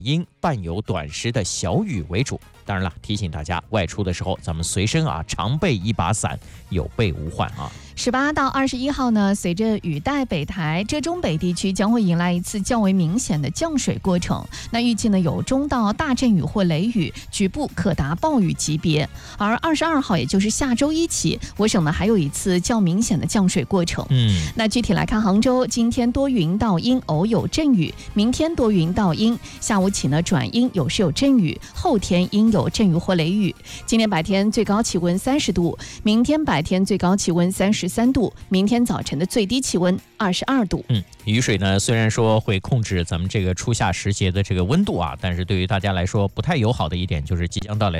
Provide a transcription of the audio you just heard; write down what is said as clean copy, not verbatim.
阴伴有短时的小雨为主。当然了，提醒大家外出的时候，咱们随身常备一把伞，有备无患啊。 18到21号呢，随着雨带北台，浙中北地区将会迎来一次较为明显的降水过程。那预计呢有中到大阵雨或雷雨，局部可达暴雨级别。而22号，也就是下周一起，我省呢还有一次较明显的降水过程。那具体来看，杭州今天多云到阴，偶有阵雨；明天多云到阴，下午起呢转阴，有时有阵雨；后天阴有阵雨或雷雨。今天白天最高气温30度，明天白天最高气温33度，明天早晨的最低气温22度。 雨水呢，虽然说会控制咱们这个初夏时节的这个温度但是对于大家来说不太友好的一点就是即将到来